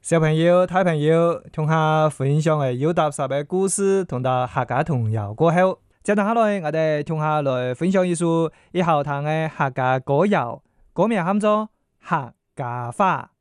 小朋友、大朋友，同下分享嘅有搭十嘅故事，同到客家童謠過後，接住下來我哋同下來分享一首以後聽嘅客家歌謠，歌名喊做《客家話》。